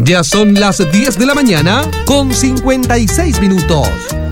Ya son las 10 de la mañana con 56 minutos.